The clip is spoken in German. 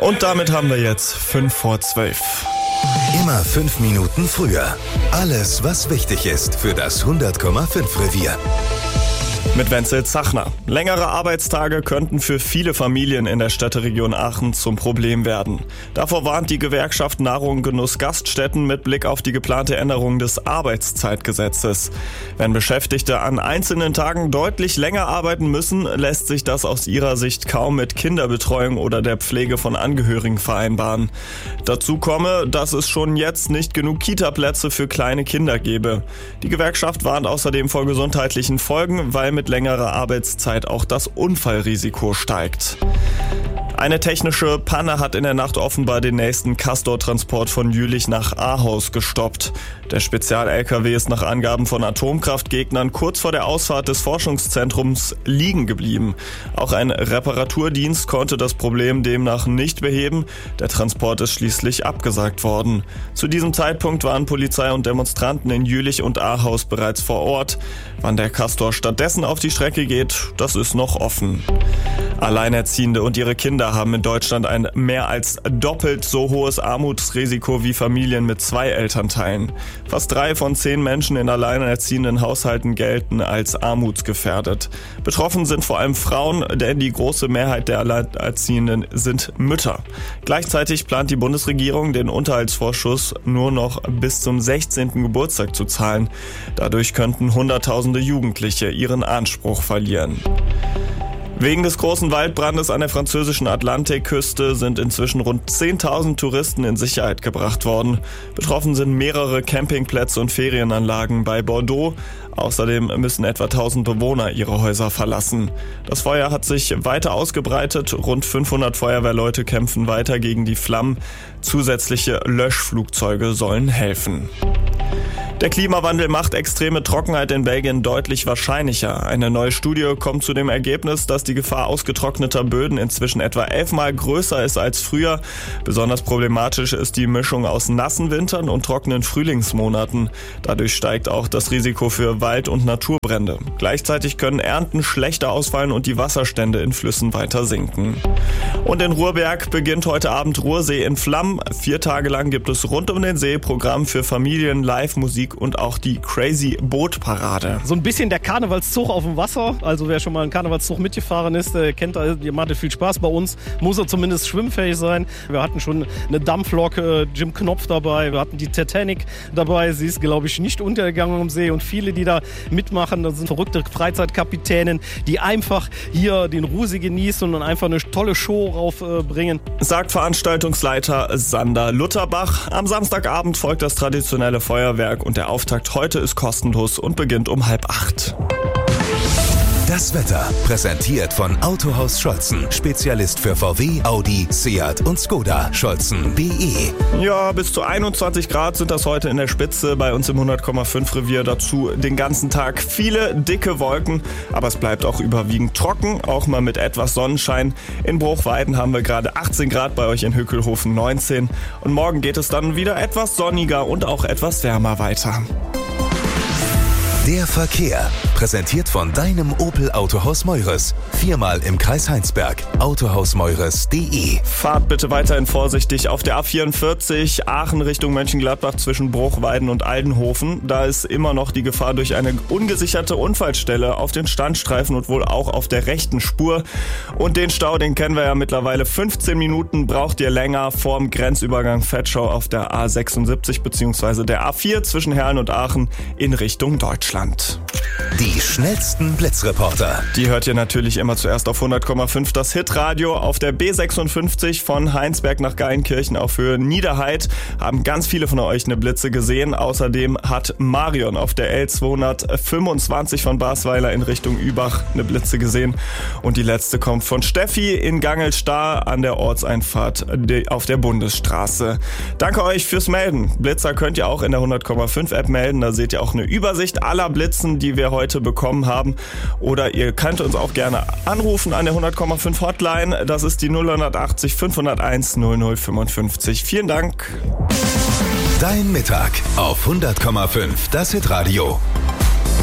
Und damit haben wir jetzt 5:12. Immer 5 Minuten früher. Alles, was wichtig ist für das 100,5 Revier. Mit Wenzel Zachner. Längere Arbeitstage könnten für viele Familien in der Städteregion Aachen zum Problem werden. Davor warnt die Gewerkschaft Nahrung Genuss Gaststätten mit Blick auf die geplante Änderung des Arbeitszeitgesetzes. Wenn Beschäftigte an einzelnen Tagen deutlich länger arbeiten müssen, lässt sich das aus ihrer Sicht kaum mit Kinderbetreuung oder der Pflege von Angehörigen vereinbaren. Dazu komme, dass es schon jetzt nicht genug Kita-Plätze für kleine Kinder gebe. Die Gewerkschaft warnt außerdem vor gesundheitlichen Folgen, weil mit längerer Arbeitszeit auch das Unfallrisiko steigt. Eine technische Panne hat in der Nacht offenbar den nächsten Castor-Transport von Jülich nach Ahaus gestoppt. Der Spezial-LKW ist nach Angaben von Atomkraftgegnern kurz vor der Ausfahrt des Forschungszentrums liegen geblieben. Auch ein Reparaturdienst konnte das Problem demnach nicht beheben. Der Transport ist schließlich abgesagt worden. Zu diesem Zeitpunkt waren Polizei und Demonstranten in Jülich und Ahaus bereits vor Ort. Wann der Castor stattdessen auf die Strecke geht, das ist noch offen. Alleinerziehende und ihre Kinder haben in Deutschland ein mehr als doppelt so hohes Armutsrisiko wie Familien mit 2 Elternteilen. Fast 3 von 10 Menschen in alleinerziehenden Haushalten gelten als armutsgefährdet. Betroffen sind vor allem Frauen, denn die große Mehrheit der Alleinerziehenden sind Mütter. Gleichzeitig plant die Bundesregierung, den Unterhaltsvorschuss nur noch bis zum 16. Geburtstag zu zahlen. Dadurch könnten Hunderttausende Jugendliche ihren Anspruch verlieren. Wegen des großen Waldbrandes an der französischen Atlantikküste sind inzwischen rund 10.000 Touristen in Sicherheit gebracht worden. Betroffen sind mehrere Campingplätze und Ferienanlagen bei Bordeaux. Außerdem müssen etwa 1.000 Bewohner ihre Häuser verlassen. Das Feuer hat sich weiter ausgebreitet. Rund 500 Feuerwehrleute kämpfen weiter gegen die Flammen. Zusätzliche Löschflugzeuge sollen helfen. Der Klimawandel macht extreme Trockenheit in Belgien deutlich wahrscheinlicher. Eine neue Studie kommt zu dem Ergebnis, dass die Gefahr ausgetrockneter Böden inzwischen etwa 11-mal größer ist als früher. Besonders problematisch ist die Mischung aus nassen Wintern und trockenen Frühlingsmonaten. Dadurch steigt auch das Risiko für Wald- und Naturbrände. Gleichzeitig können Ernten schlechter ausfallen und die Wasserstände in Flüssen weiter sinken. Und in Ruhrberg beginnt heute Abend Ruhrsee in Flammen. 4 Tage lang gibt es rund um den See Programm für Familien, Live-Musik und auch die Crazy Boot-Parade. So ein bisschen der Karnevalszug auf dem Wasser. Also wer schon mal einen Karnevalszug mitgefahren ist, kennt da, ihr macht viel Spaß bei uns. Muss er zumindest schwimmfähig sein. Wir hatten schon eine Dampflok, Jim Knopf dabei. Wir hatten die Titanic dabei. Sie ist, glaube ich, nicht untergegangen am See. Und viele, die da mitmachen, das sind verrückte Freizeitkapitänen, die einfach hier den Ruhrsee genießen und einfach eine tolle Show raufbringen. Sagt Veranstaltungsleiter Sander Lutterbach. Am Samstagabend folgt das traditionelle Feuerwerk und der Auftakt heute ist kostenlos und beginnt um 7:30. Das Wetter präsentiert von Autohaus Scholzen. Spezialist für VW, Audi, Seat und Skoda. Scholzen.de. Ja, bis zu 21 Grad sind das heute in der Spitze bei uns im 100,5 Revier. Dazu den ganzen Tag viele dicke Wolken, aber es bleibt auch überwiegend trocken, auch mal mit etwas Sonnenschein. In Bruchweiden haben wir gerade 18 Grad, bei euch in Hückelhofen 19. Und morgen geht es dann wieder etwas sonniger und auch etwas wärmer weiter. Der Verkehr, präsentiert von deinem Opel Autohaus Meures. 4-mal im Kreis Heinsberg. Autohausmeures.de. Fahrt bitte weiterhin vorsichtig auf der A44 Aachen Richtung Mönchengladbach zwischen Bruchweiden und Aldenhofen. Da ist immer noch die Gefahr durch eine ungesicherte Unfallstelle auf den Standstreifen und wohl auch auf der rechten Spur. Und den Stau, den kennen wir ja mittlerweile. 15 Minuten braucht ihr länger vorm Grenzübergang Vetschau auf der A76 bzw. der A4 zwischen Herrn und Aachen in Richtung Deutschland. Die schnellsten Blitzreporter. Die hört ihr natürlich immer zuerst auf 100,5 das Hitradio. Auf der B56 von Heinsberg nach Geilenkirchen auf Höhe Niederheid haben ganz viele von euch eine Blitze gesehen. Außerdem hat Marion auf der L225 von Basweiler in Richtung Übach eine Blitze gesehen. Und die letzte kommt von Steffi in Gangelstar an der Ortseinfahrt auf der Bundesstraße. Danke euch fürs Melden. Blitzer könnt ihr auch in der 100,5 App melden. Da seht ihr auch eine Übersicht aller Blitzen, die wir heute bekommen haben. Oder ihr könnt uns auch gerne anrufen an der 100,5 Hotline. Das ist die 080 501 0055. Vielen Dank. Dein Mittag auf 100,5 das Hitradio.